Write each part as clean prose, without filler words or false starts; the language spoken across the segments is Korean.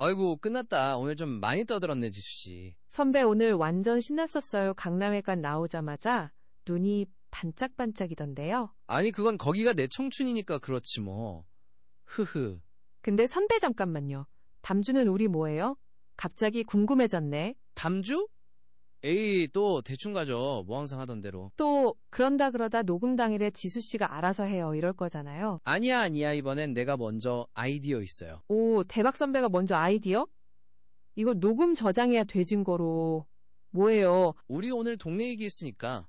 아이고 끝났다. 오늘 좀 많이 떠들었네 지수씨. 선배 오늘 완전 신났었어요. 강남회관 나오자마자 눈이 반짝반짝이던데요. 아니 그건 거기가 내 청춘이니까 그렇지 뭐. 흐흐. 근데 선배 잠깐만요. 담주는 우리 뭐예요? 갑자기 궁금해졌네. 담주? 에이 또 대충 가죠. 뭐 항상 하던 대로. 또 그런다 그러다 녹음 당일에 지수씨가 알아서 해요 이럴 거잖아요. 아니야 이번엔 내가 먼저 아이디어 있어요. 오, 대박 선배가 먼저 아이디어? 이거 녹음 저장해야 돼진 거로. 뭐예요? 우리 오늘 동네 얘기했으니까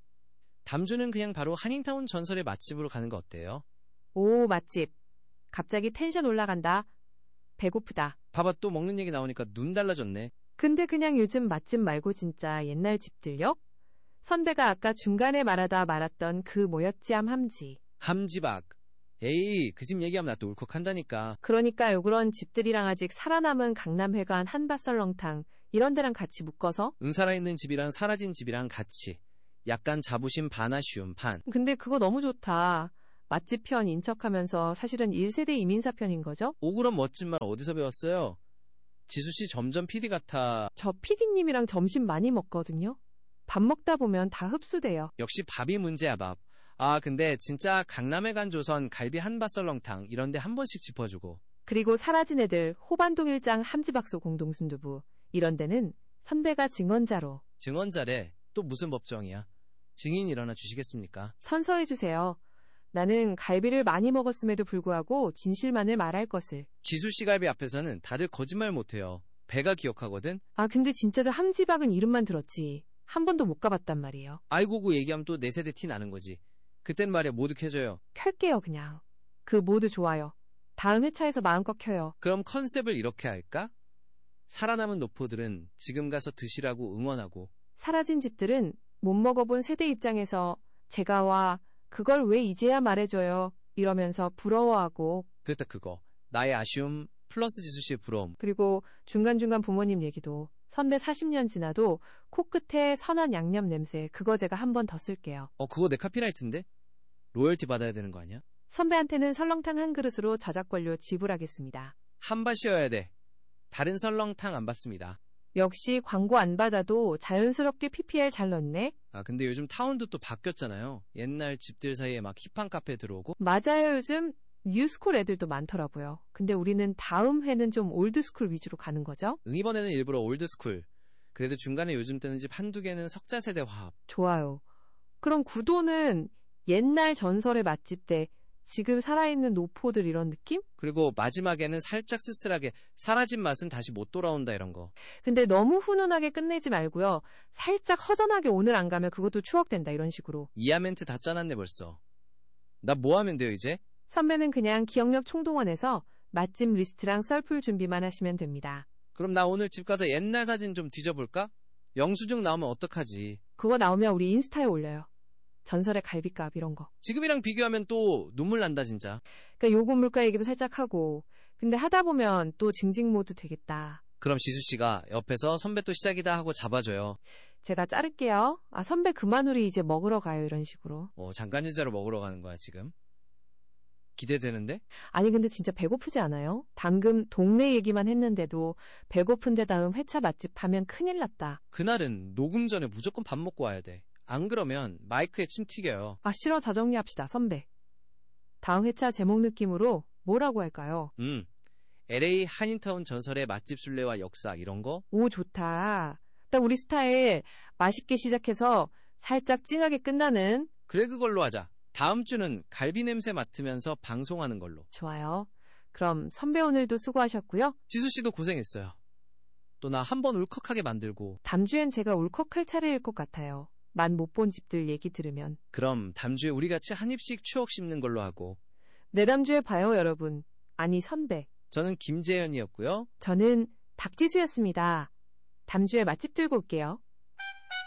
담주는 그냥 바로 한인타운 전설의 맛집으로 가는 거 어때요? 오, 맛집. 갑자기 텐션 올라간다. 배고프다. 봐봐 또 먹는 얘기 나오니까 눈 달라졌네. 근데 그냥 요즘 맛집 말고 진짜 옛날 집들요? 선배가 아까 중간에 말하다 말았던 그 뭐였지 함지. 함지박. 에이 그 집 얘기하면 나 또 울컥한다니까. 그러니까 요 그런 집들이랑 아직 살아남은 강남회관 한밭설렁탕 이런 데랑 같이 묶어서? 살아있는 집이랑 사라진 집이랑 같이. 약간 자부심 반 아쉬움 반. 근데 그거 너무 좋다. 맛집 편 인척하면서 사실은 1세대 이민사 편인 거죠? 오 그럼 멋진 말 어디서 배웠어요? 지수씨 점점 PD 같아. 저 PD님이랑 점심 많이 먹거든요. 밥 먹다 보면 다 흡수돼요. 역시 밥이 문제야 밥. 아 근데 진짜 강남에 간 조선 갈비 한밭설렁탕 이런데 한 번씩 짚어주고. 그리고 사라진 애들 호반동 일장 함지박소 공동순두부 이런 데는 선배가 증언자로. 증언자래. 또 무슨 법정이야. 증인 일어나 주시겠습니까? 선서해주세요. 나는 갈비를 많이 먹었음에도 불구하고 진실만을 말할 것을. 지수씨 갈비 앞에서는 다들 거짓말 못해요. 배가 기억하거든. 아 근데 진짜 저 함지박은 이름만 들었지. 한 번도 못 가봤단 말이에요. 아이고고 얘기하면 또 내 세대 티 나는 거지. 그땐 말이야 모두 켜줘요. 켤게요 그냥. 그 모두 좋아요. 다음 회차에서 마음껏 켜요. 그럼 컨셉을 이렇게 할까? 살아남은 노포들은 지금 가서 드시라고 응원하고 사라진 집들은 못 먹어본 세대 입장에서 제가 와 그걸 왜 이제야 말해줘요 이러면서 부러워하고. 그랬다 그거. 나의 아쉬움 플러스 지수씨의 부러움. 그리고 중간중간 부모님 얘기도. 선배 40년 지나도 코끝에 선한 양념 냄새 그거 제가 한 번 더 쓸게요. 그거 내 카피라이트인데? 로열티 받아야 되는 거 아니야? 선배한테는 설렁탕 한 그릇으로 저작권료 지불하겠습니다. 한 밭이어야 돼. 다른 설렁탕 안 받습니다. 역시 광고 안 받아도 자연스럽게 PPL 잘 넣네. 아 근데 요즘 타운도 또 바뀌었잖아요. 옛날 집들 사이에 막 힙한 카페 들어오고. 맞아요. 요즘 뉴스쿨 애들도 많더라고요. 근데 우리는 다음 회는 좀 올드스쿨 위주로 가는 거죠? 이번에는 일부러 올드스쿨. 그래도 중간에 요즘 뜨는 집 한두 개는 석자세대 화합. 좋아요. 그럼 구도는 옛날 전설의 맛집 대 지금 살아있는 노포들 이런 느낌? 그리고 마지막에는 살짝 쓸쓸하게 사라진 맛은 다시 못 돌아온다 이런 거. 근데 너무 훈훈하게 끝내지 말고요. 살짝 허전하게 오늘 안 가면 그것도 추억된다 이런 식으로. 이하 멘트 다 짜놨네 벌써. 나 뭐 하면 돼요 이제? 선배는 그냥 기억력 총동원해서 맛집 리스트랑 썰풀 준비만 하시면 됩니다. 그럼 나 오늘 집 가서 옛날 사진 좀 뒤져볼까? 영수증 나오면 어떡하지? 그거 나오면 우리 인스타에 올려요. 전설의 갈비값 이런 거. 지금이랑 비교하면 또 눈물 난다 진짜. 그러니까 요금 물가 얘기도 살짝 하고. 근데 하다 보면 또 징징 모드 되겠다. 그럼 지수씨가 옆에서 선배 또 시작이다 하고 잡아줘요. 제가 자를게요. 아 선배 그만 우리 이제 먹으러 가요 이런 식으로. 잠깐 진짜로 먹으러 가는 거야 지금? 기대되는데? 아니 근데 진짜 배고프지 않아요? 방금 동네 얘기만 했는데도 배고픈데 다음 회차 맛집 하면 큰일 났다. 그날은 녹음 전에 무조건 밥 먹고 와야 돼. 안 그러면 마이크에 침 튀겨요. 아 싫어 자정리합시다 선배. 다음 회차 제목 느낌으로 뭐라고 할까요? LA 한인타운 전설의 맛집 순례와 역사 이런 거? 오 좋다. 딱 우리 스타일 맛있게 시작해서 살짝 찡하게 끝나는. 그래 그걸로 하자. 다음 주는 갈비 냄새 맡으면서 방송하는 걸로. 좋아요. 그럼 선배 오늘도 수고하셨고요. 지수씨도 고생했어요. 또 나 한 번 울컥하게 만들고. 다음 주엔 제가 울컥할 차례일 것 같아요. 만 못 본 집들 얘기 들으면. 그럼 다음 주에 우리 같이 한 입씩 추억 씹는 걸로 하고. 내다음 주에 봐요 여러분. 아니 선배. 저는 김재현이었고요. 저는 박지수였습니다. 다음 주에 맛집 들고 올게요.